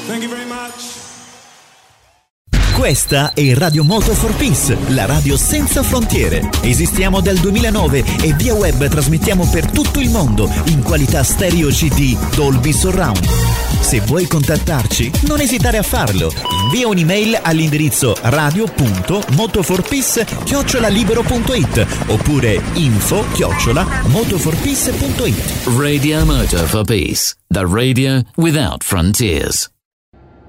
Thank you very much. Questa è Radio Moto for Peace, la radio senza frontiere. Esistiamo dal 2009 e via web trasmettiamo per tutto il mondo in qualità stereo CD Dolby Surround. Se vuoi contattarci, non esitare a farlo. Invia un'email all'indirizzo radio.motoforpeace@libero.it oppure info@motoforpeace.it. Radio Moto for Peace, the radio without frontiers.